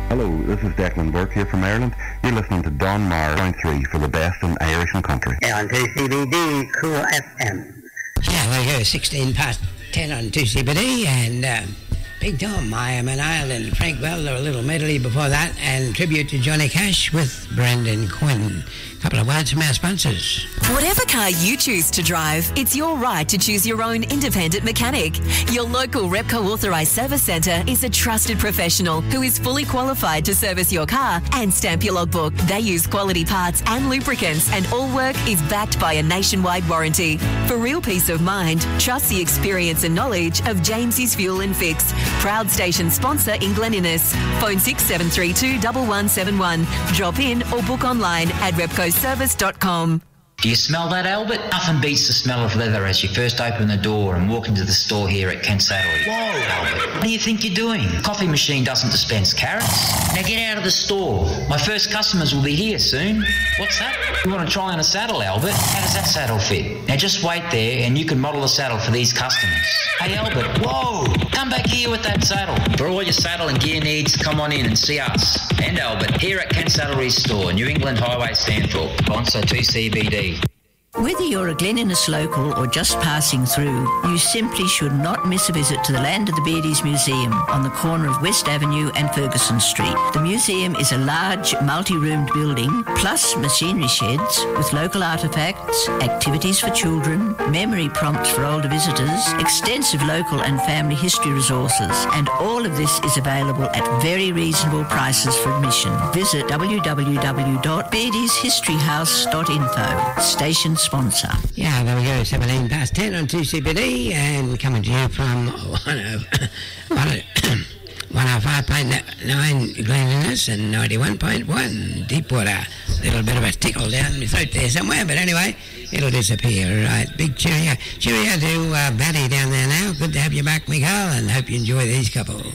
Hello, this is Declan Burke here from Ireland. You're listening to Don Mar, Point 3 for the best in Irish and country. Yeah, on 2CBD, Cool FM. Yeah, there you go, 16 past 10 on 2CBD, and Big Tom, I Am in Ireland, Frank Welder, a little medley before that, and tribute to Johnny Cash with Brendan Quinn. A couple of words from our sponsors. Whatever car you choose to drive, it's your right to choose your own independent mechanic. Your local Repco authorised service centre is a trusted professional who is fully qualified to service your car and stamp your logbook. They use quality parts and lubricants, and all work is backed by a nationwide warranty. For real peace of mind, trust the experience and knowledge of Jamesy's Fuel and Fix. Proud station sponsor in Glen Innes. Phone 6732 1171. Drop in or book online at repcoservice.com. Do you smell that, Albert? Nothing beats the smell of leather as you first open the door and walk into the store here at Kent Saddlery. Whoa, Albert. What do you think you're doing? The coffee machine doesn't dispense carrots. Now get out of the store. My first customers will be here soon. What's that? You want to try on a saddle, Albert? How does that saddle fit? Now just wait there and you can model a saddle for these customers. Hey, Albert, whoa! Come back here with that saddle. For all your saddle and gear needs, come on in and see us. And Albert, here at Kent Saddlery Store, New England Highway, Stanthorpe. Sponsor 2CBD. Whether you're a Glen Innes local or just passing through, you simply should not miss a visit to the Land of the Beardies Museum on the corner of West Avenue and Ferguson Street. The museum is a large, multi-roomed building, plus machinery sheds with local artefacts, activities for children, memory prompts for older visitors, extensive local and family history resources, and all of this is available at very reasonable prices for admission. Visit www.beardieshistoryhouse.info. Station sponsor. Yeah, there we go, 17 past 10 on 2CBD, and coming to you from 105.9 Glen Innes and 91.1 Deepwater. A little bit of a tickle down my throat there somewhere, but anyway, it'll disappear. Right, big cheerio to Batty down there now. Good to have you back, Miguel, and hope you enjoy these couple.